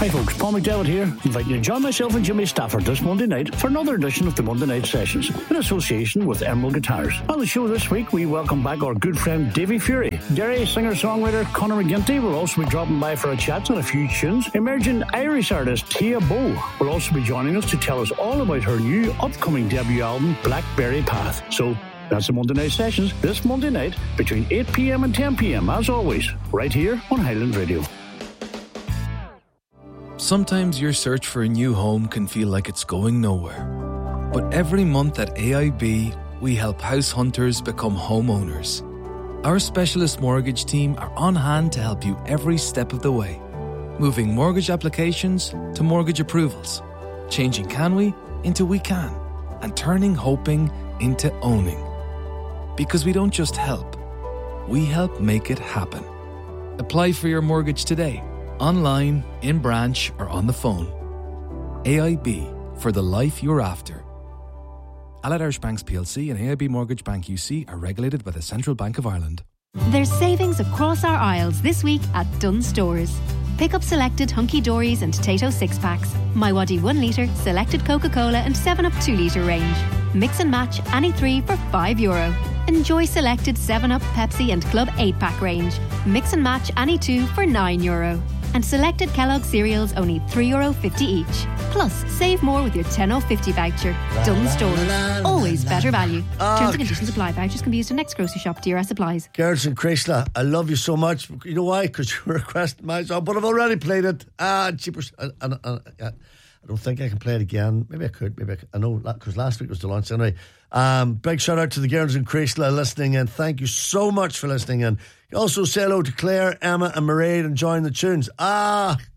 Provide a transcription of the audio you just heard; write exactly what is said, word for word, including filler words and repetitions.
Hi folks, Paul McDevitt here, inviting you to join myself and Jimmy Stafford this Monday night for another edition of the Monday Night Sessions in association with Emerald Guitars. On the show this week, we welcome back our good friend Davy Fury. Derry singer-songwriter Conor McGinty will also be dropping by for a chat on a few tunes. Emerging Irish artist Tia Bow will also be joining us to tell us all about her new upcoming debut album, Blackberry Path. So, that's the Monday Night Sessions this Monday night between eight p.m. and ten p.m. as always, right here on Highland Radio. Sometimes your search for a new home can feel like it's going nowhere. But every month at A I B, we help house hunters become homeowners. Our specialist mortgage team are on hand to help you every step of the way. Moving mortgage applications to mortgage approvals. Changing can we into we can. And turning hoping into owning. Because we don't just help, we help make it happen. Apply for your mortgage today. Online, in branch, or on the phone. A I B, for the life you're after. Allied Irish Banks P L C and A I B Mortgage Bank U C are regulated by the Central Bank of Ireland. There's savings across our aisles this week at Dunnes Stores. Pick up selected Hunky Dories and Tato six-packs, My Waddy one litre, selected Coca-Cola and seven up two litre range. Mix and match any three for five euro. Enjoy selected seven up, Pepsi and Club eight-pack range. Mix and match any two for nine euro. And selected Kellogg cereals only three euro fifty each. Plus, save more with your ten euro fifty voucher. Dunnes Stores. Always better value. Oh, Terms and conditions apply. Vouchers can be used in next grocery shop. D R S applies. Girls and Chrysler, I love you so much. You know why? Because you requested my song, but I've already played it. Ah, cheapers. And, and, and, uh, I don't think I can play it again. Maybe I could. Maybe I, could. I know, because last week was the launch. Anyway, um, big shout out to the girls in Chrysler listening in. Thank you so much for listening in. Also say hello to Claire, Emma and Mairead enjoying the tunes. Ah,